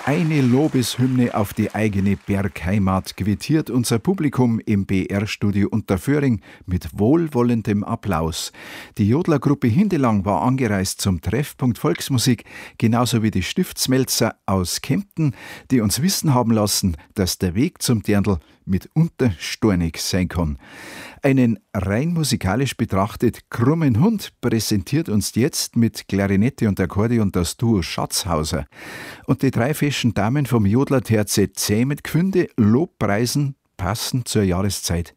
Eine Lobeshymne auf die eigene Bergheimat quittiert unser Publikum im BR-Studio Unterföhring mit wohlwollendem Applaus. Die Jodlergruppe Hindelang war angereist zum Treffpunkt Volksmusik, genauso wie die Stiftsmelzer aus Kempten, die uns wissen haben lassen, dass der Weg zum Dirndl mitunter stornig sein kann. Einen rein musikalisch betrachtet krummen Hund präsentiert uns jetzt mit Klarinette und Akkordeon das Duo Schatzhauser. Und die drei feschen Damen vom Jodlerterze Zäh mit Gfünde Lobpreisen passend zur Jahreszeit